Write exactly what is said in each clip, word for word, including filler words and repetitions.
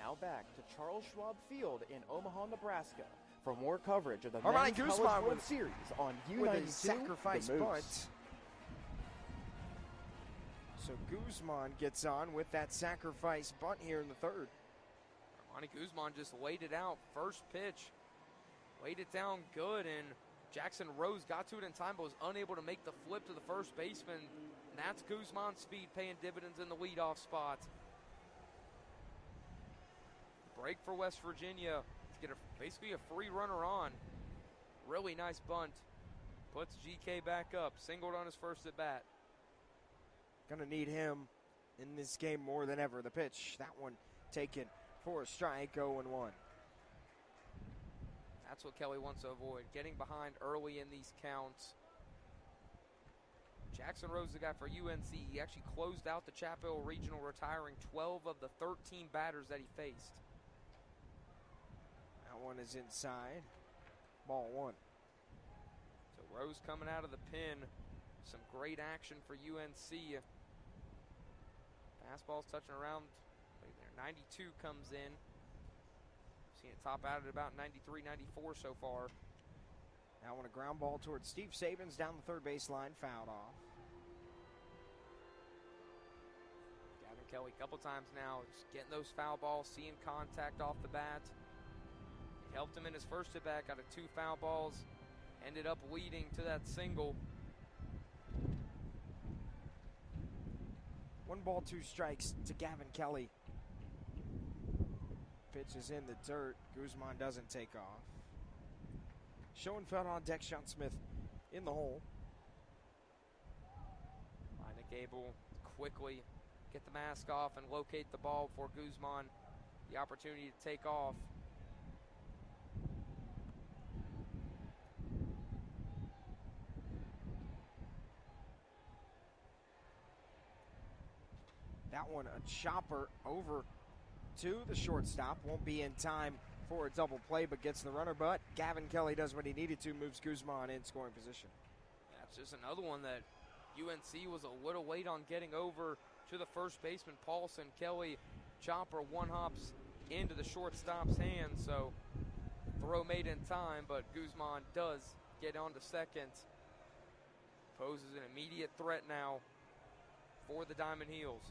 Now back to Charles Schwab Field in Omaha, Nebraska for more coverage of the Armani Men's Guzman College World with, Series on U ninety-two, with a sacrifice the Moose. bunt. So Guzman gets on with that sacrifice bunt here in the third. Armani Guzman just laid it out. First pitch, laid it down good, and Jackson Rose got to it in time but was unable to make the flip to the first baseman. And that's Guzman's speed paying dividends in the leadoff spot. Break for West Virginia to get a, basically a free runner on. Really nice bunt. Puts G K back up. Singled on his first at bat. Going to need him in this game more than ever. The pitch, that one taken for a strike, oh and one. That's what Kelly wants to avoid, getting behind early in these counts. Jackson Rose, the guy for U N C, he actually closed out the Chapel Regional, retiring twelve of the thirteen batters that he faced. That one is inside. Ball one. So Rose coming out of the pin. Some great action for U N C. Fastball's touching around. Wait there, ninety-two comes in. Seen it top out at about ninety-three, ninety-four so far. That one a ground ball towards Steve Sabins down the third baseline, fouled off. Gavin Kelly a couple times now, just getting those foul balls, seeing contact off the bat. It helped him in his first at bat, got a two foul balls, ended up leading to that single. One ball, two strikes to Gavin Kelly. Pitch is in the dirt. Guzman doesn't take off. Schoenfeld on deck. Sean Smith in the hole. Nick able to quickly get the mask off and locate the ball before Guzman the opportunity to take off. That one a chopper over to the shortstop. Won't be in time for a double play, but gets the runner. But Gavin Kelly does what he needed to, moves Guzman in scoring position. That's just another one that U N C was a little late on getting over to the first baseman, Paulson. Kelly, chopper, one hops into the shortstop's hands, so throw made in time, but Guzman does get on to second. Poses an immediate threat now for the Diamond Heels.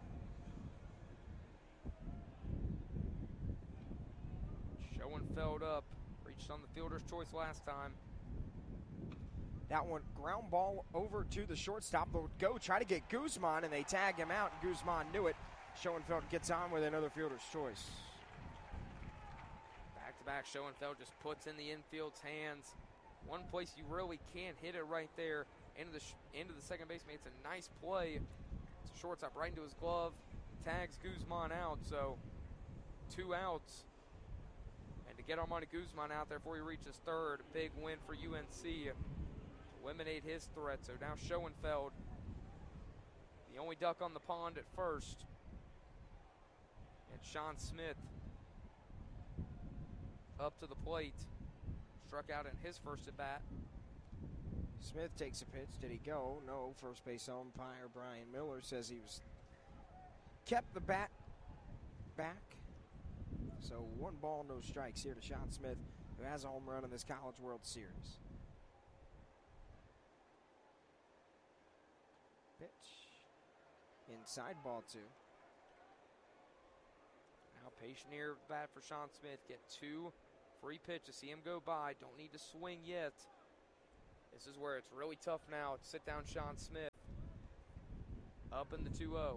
Schoenfeld up, reached on the fielder's choice last time. That one, ground ball over to the shortstop. They'll go try to get Guzman, and they tag him out, and Guzman knew it. Schoenfeld gets on with another fielder's choice. Back-to-back, Schoenfeld just puts in the infield's hands. One place you really can't hit it right there. Into the, sh- into the second baseman. It's a nice play. It's a shortstop right into his glove. Tags Guzman out, so two outs. And to get Armani Guzman out there before he reaches third, a big win for U N C. Eliminate his threat. So now Schoenfeld, the only duck on the pond at first. And Sean Smith up to the plate. Struck out in his first at bat. Smith takes a pitch. Did he go? No. First base umpire Brian Miller says he was kept the bat back. So one ball, no strikes here to Sean Smith, who has a home run in this College World Series. Pitch. Inside, ball two. Now patient here bat for Sean Smith. Get two free pitches. See him go by. Don't need to swing yet. This is where it's really tough now to sit down Sean Smith. Up in the two oh.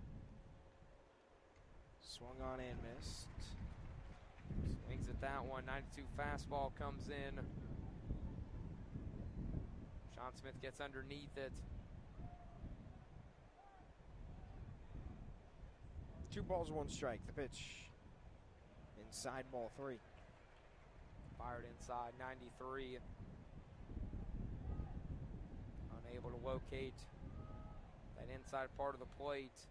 Swung on and missed. Swings at that one. ninety-two fastball comes in. Sean Smith gets underneath it. Two balls, one strike. The pitch. Inside, ball three. Fired inside, ninety-three. Unable to locate that inside part of the plate.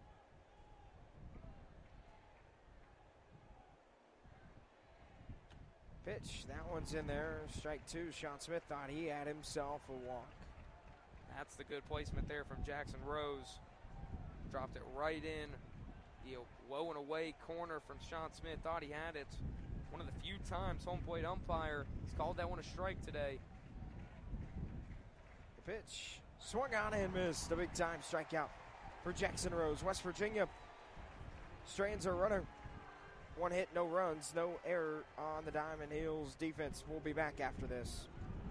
Pitch, that one's in there. Strike two. Sean Smith thought he had himself a walk. That's the good placement there from Jackson Rose. Dropped it right in The low and away corner from Sean Smith, thought he had it. One of the few times home plate umpire has called that one a strike today. The pitch swung on and missed. A big time strikeout for Jackson Rose. West Virginia strands a runner. One hit, no runs, no error on the Diamond Hills defense. We'll be back after this.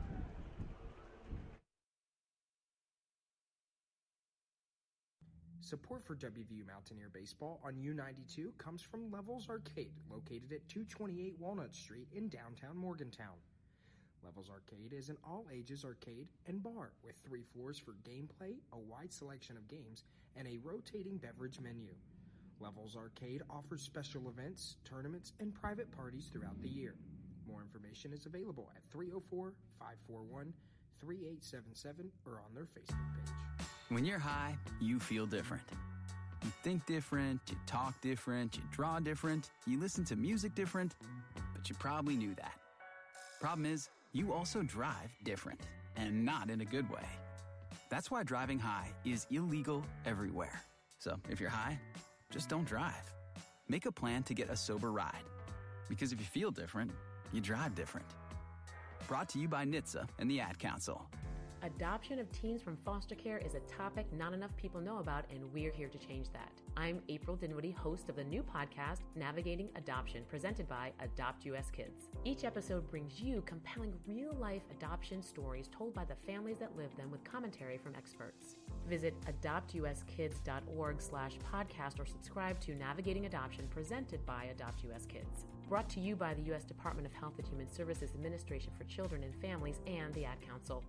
Support for W V U Mountaineer Baseball on U ninety-two comes from Levels Arcade, located at two twenty-eight Walnut Street in downtown Morgantown. Levels Arcade is an all-ages arcade and bar with three floors for gameplay, a wide selection of games, and a rotating beverage menu. Levels Arcade offers special events, tournaments, and private parties throughout the year. More information is available at three oh four, five four one, three eight seven seven or on their Facebook page. When you're high, you feel different. You think different, you talk different, you draw different, you listen to music different, but you probably knew that. Problem is, you also drive different, and not in a good way. That's why driving high is illegal everywhere. So if you're high, just don't drive. Make a plan to get a sober ride. Because if you feel different, you drive different. Brought to you by N H T S A and the Ad Council. Adoption of teens from foster care is a topic not enough people know about, and we're here to change that. I'm April Dinwiddie, host of the new podcast, Navigating Adoption, presented by Adopt U S Kids. Each episode brings you compelling real-life adoption stories told by the families that live them with commentary from experts. Visit adoptuskids.org slash podcast or subscribe to Navigating Adoption, presented by Adopt U S Kids. Brought to you by the U S Department of Health and Human Services Administration for Children and Families and the Ad Council.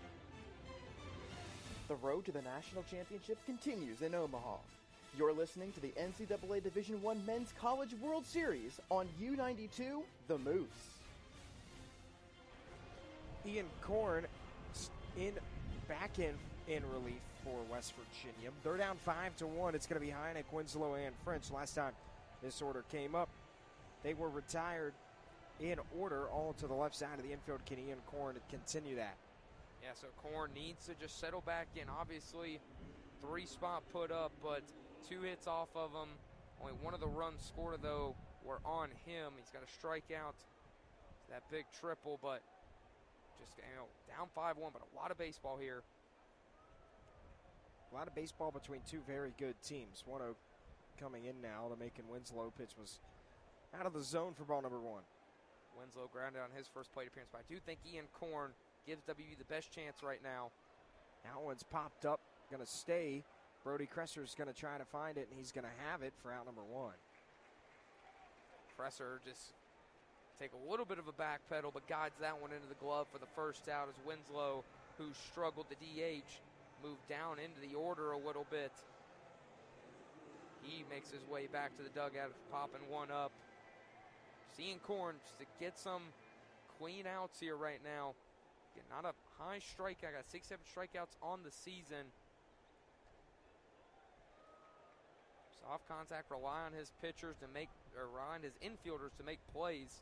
The road to the national championship continues in Omaha. You're listening to the N C double A Division I Men's College World Series on U ninety-two, The Moose. Ian Korn in back in in relief for West Virginia. They're down five to one. It's going to be Heineck, Winslow, and French. Last time this order came up, they were retired in order. All to the left side of the infield. Can Ian Korn continue that? Yeah, so Korn needs to just settle back in. Obviously, three spot put up, but two hits off of him. Only one of the runs scored, though, were on him. He's got a strikeout. That big triple, but just, you know, down five one, but a lot of baseball here. A lot of baseball between two very good teams. one oh coming in now. The Macon Winslow pitch was out of the zone for ball number one. Winslow grounded on his first plate appearance, but I do think Ian Korn gives W V the best chance right now. That one's popped up, going to stay. Brody Kresser's going to try to find it, and he's going to have it for out number one. Kresser just take a little bit of a back pedal, but guides that one into the glove for the first out as Winslow, who struggled to D H, moved down into the order a little bit. He makes his way back to the dugout, popping one up. Seeing Korn just to get some clean outs here right now. Again, not a high strikeout. Got six, seven strikeouts on the season. Soft contact, rely on his pitchers to make, or rely on his infielders to make plays.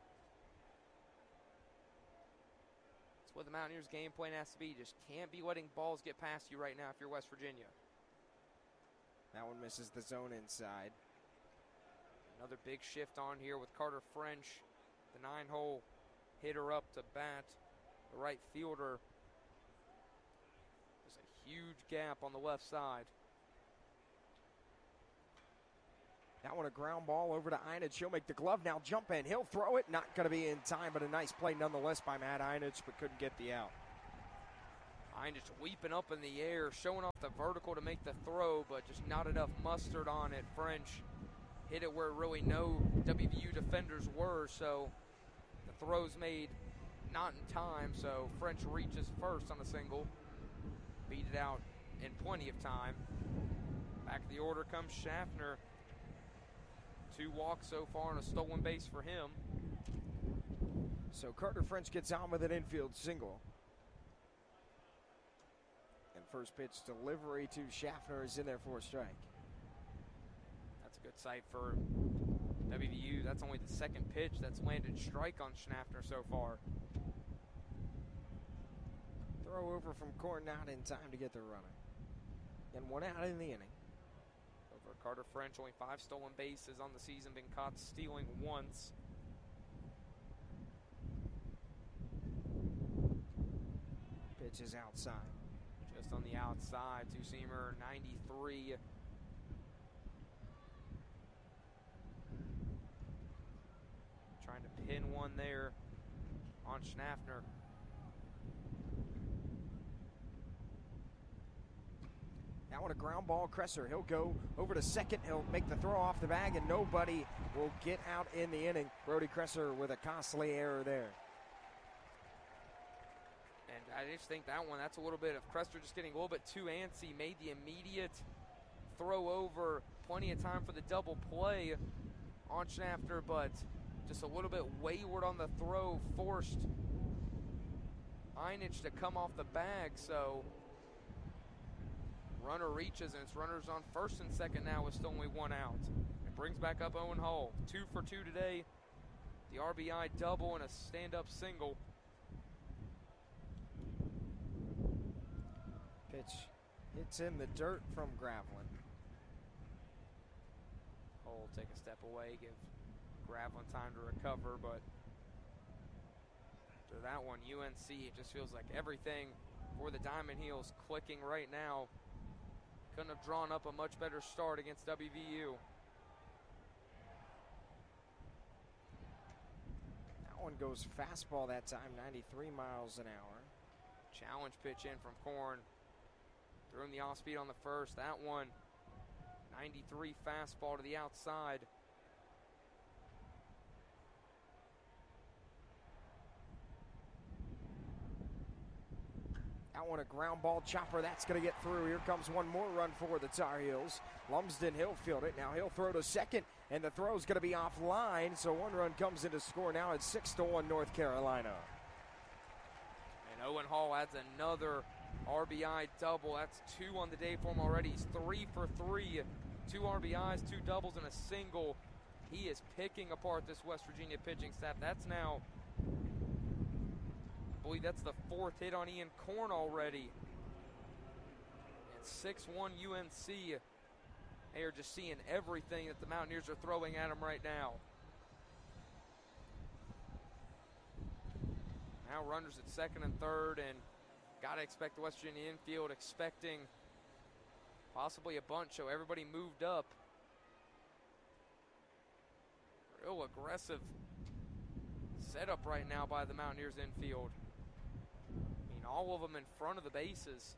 That's what the Mountaineers' game plan has to be. You just can't be letting balls get past you right now if you're West Virginia. That one misses the zone inside. Another big shift on here with Carter French, the nine-hole hitter up to bat. The right fielder. There's a huge gap on the left side. That one a ground ball over to Einich. He'll make the glove now jump in. He'll throw it. Not going to be in time, but a nice play nonetheless by Matt Einich, but couldn't get the out. Einich leaping up in the air, showing off the vertical to make the throw, but just not enough mustard on it. French hit it where really no W V U defenders were, so the throw's made not in time, so French reaches first on a single. Beat it out in plenty of time. Back of the order comes Schaffner. Two walks so far and a stolen base for him. So Carter French gets on with an infield single. And first pitch delivery to Schaffner is in there for a strike. That's a good sight for W V U. That's only the second pitch that's landed strike on Schaffner so far. Throw over from Korn, not in time to get the runner. And one out in the inning. So For Carter French, only five stolen bases on the season, been caught stealing once. Pitch is outside. Just on the outside, two-seamer, ninety-three. Trying to pin one there on Schnaffner. Now on a ground ball, Kresser, he'll go over to second. He'll make the throw off the bag, and nobody will get out in the inning. Brody Kresser with a costly error there. And I just think that one, that's a little bit of Kresser just getting a little bit too antsy. Made the immediate throw over. Plenty of time for the double play on Schnaffner, but just a little bit wayward on the throw. Forced Einich to come off the bag, so runner reaches, and it's runners on first and second now with still only one out. It brings back up Owen Hall. Two for two today. The R B I double and a stand-up single. Pitch hits in the dirt from Gravelin. Hall take a step away, give Gravelin time to recover, but after that one, U N C, it just feels like everything for the Diamond Heels clicking right now. Couldn't have drawn up a much better start against W V U. That one goes fastball that time, ninety-three miles an hour. Challenge pitch in from Korn. Threw him the off speed on the first. That one, ninety-three fastball to the outside. That one a ground ball chopper. That's going to get through. Here comes one more run for the Tar Heels. Lumsden, he'll field it. Now he'll throw to second, and the throw's going to be offline. So one run comes in to score. Now it's six to one North Carolina. And Owen Hall adds another R B I double. That's two on the day for him already. He's three for three. Two R B Is, two doubles, and a single. He is picking apart this West Virginia pitching staff. That's now, I believe that's the fourth hit on Ian Korn already. And six one U N C. They are just seeing everything that the Mountaineers are throwing at them right now. Now runners at second and third, and got to expect the West Virginia infield expecting possibly a bunt, so everybody moved up. Real aggressive setup right now by the Mountaineers infield. I mean, all of them in front of the bases.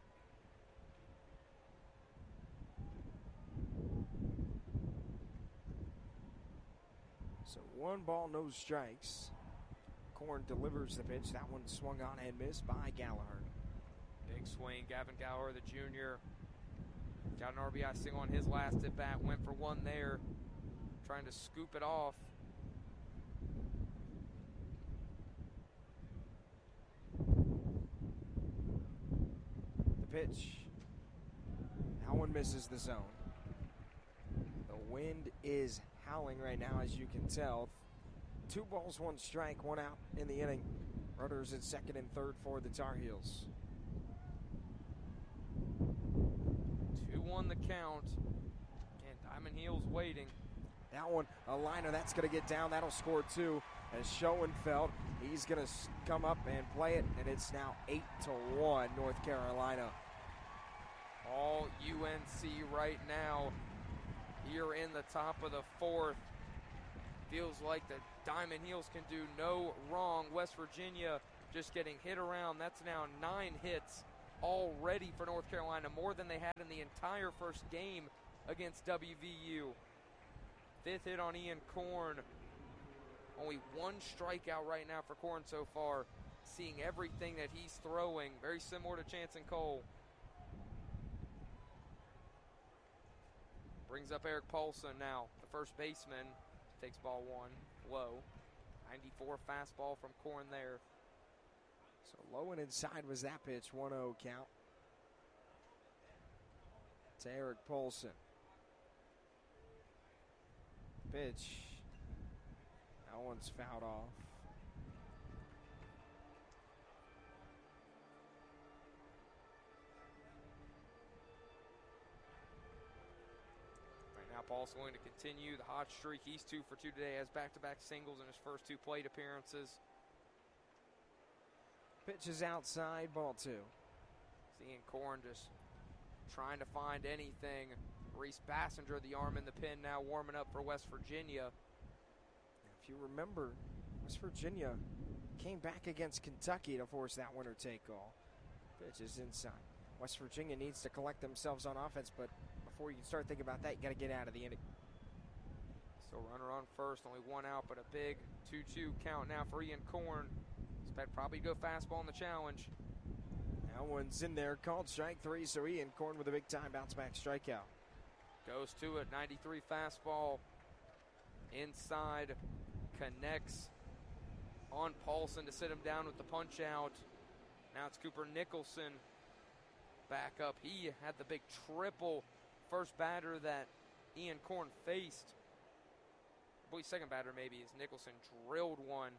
So one ball, no strikes. Korn delivers the pitch. That one swung on and missed by Gallagher. Big swing. Gavin Gallagher, the junior, got an R B I single on his last at bat. Went for one there, trying to scoop it off. The pitch. That one misses the zone. The wind is howling right now, as you can tell. Two balls, one strike, one out in the inning. Runners at second and third for the Tar Heels. two one the count. And Diamond Heels waiting. That one, a liner, that's going to get down. That'll score two. As Schoenfeld, he's going to come up and play it, and it's now eight to one North Carolina. All U N C right now here in the top of the fourth. Feels like the Diamond Heels can do no wrong. West Virginia just getting hit around. That's now nine hits already for North Carolina, more than they had in the entire first game against W V U. Fifth hit on Ian Korn. Only one strikeout right now for Korn so far. Seeing everything that he's throwing, very similar to Chanson Cole. Brings up Eric Paulson now, the first baseman. Takes ball one, low. ninety-four fastball from Korn there. So low and inside was that pitch, one oh count to Eric Paulson. Pitch. That one's fouled off. Paul's going to continue the hot streak. He's two for two today, has back-to-back singles in his first two plate appearances. Pitch is outside, ball two. Ian Korn just trying to find anything. Reese Bassinger, the arm in the pin, now warming up for West Virginia. If you remember, West Virginia came back against Kentucky to force that winner-take-all. Pitch is inside. West Virginia needs to collect themselves on offense, but before you can start thinking about that, you got to get out of the inning. So runner on first, only one out, but a big two two count now for Ian Korn. Expect probably to go fastball in the challenge. That one's in there, called strike three, so Ian Korn with a big-time bounce-back strikeout. Goes to it, ninety-three fastball. Inside, connects on Paulson to sit him down with the punch-out. Now it's Cooper Nicholson back up. He had the big triple first batter that Ian Korn faced. I believe second batter maybe is Nicholson drilled one.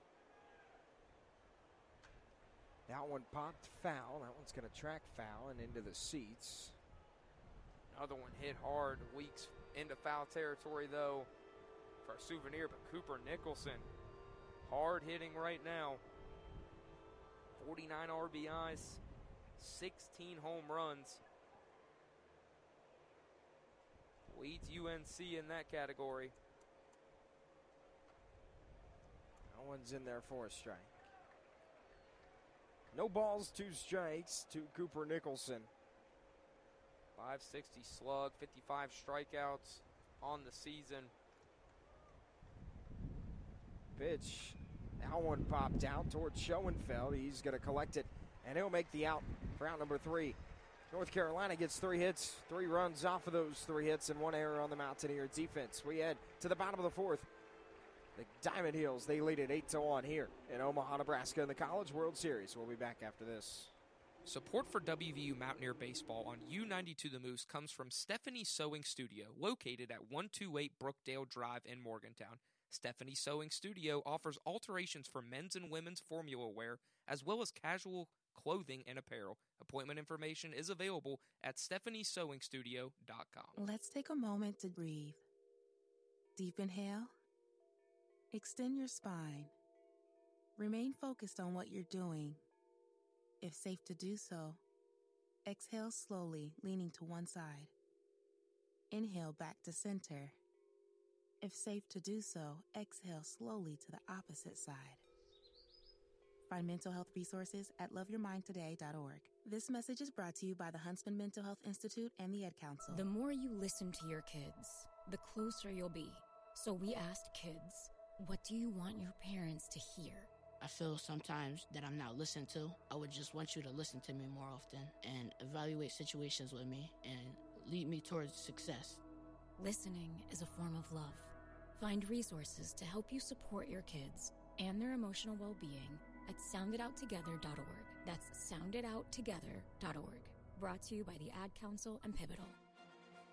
That one popped foul. That one's going to track foul and into the seats. Another one hit hard. Weeks into foul territory, though, for a souvenir. But Cooper Nicholson, hard hitting right now. forty-nine R B Is, sixteen home runs. Leads U N C in that category. That one's in there for a strike. No balls, two strikes to Cooper Nicholson. five sixty slug, fifty-five strikeouts on the season. Pitch. That one popped out towards Schoenfeld. He's going to collect it, and he'll make the out for out number three. North Carolina gets three hits, three runs off of those three hits, and one error on the Mountaineer defense. We head to the bottom of the fourth. The Diamond Heels, they lead it eight to one here in Omaha, Nebraska in the College World Series. We'll be back after this. Support for W V U Mountaineer Baseball on U ninety-two The Moose comes from Stephanie Sewing Studio, located at one twenty-eight Brookdale Drive in Morgantown. Stephanie Sewing Studio offers alterations for men's and women's formula wear, as well as casual clothing and apparel. Appointment information is available at stephanie sewing studio dot com. Let's take a moment to breathe. Deep inhale. Extend your spine. Remain focused on what you're doing. If safe to do so, exhale slowly, leaning to one side. Inhale back to center. If safe to do so, exhale slowly to the opposite side. Find mental health resources at love your mind today dot org. This message is brought to you by the Huntsman Mental Health Institute and the Ed Council. The more you listen to your kids, the closer you'll be. So we asked kids, what do you want your parents to hear? I feel sometimes that I'm not listened to. I would just want you to listen to me more often and evaluate situations with me and lead me towards success. Listening is a form of love. Find resources to help you support your kids and their emotional well-being at sound it out together dot org. That's sound it out together dot org. Brought to you by the Ad Council and Pivotal.